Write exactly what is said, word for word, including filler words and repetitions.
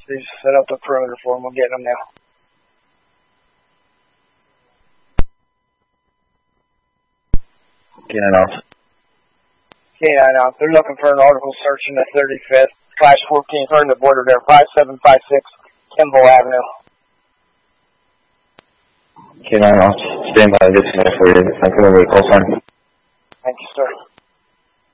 They set up the perimeter for them. We're getting them now. K nine off. K nine off. They're looking for an article search in the thirty-fifth, slash fourteenth, or in the border there, five seven five six Kimball Avenue. K nine off. Stand by. This is for you. I'm coming with a call sign. Thank you, sir.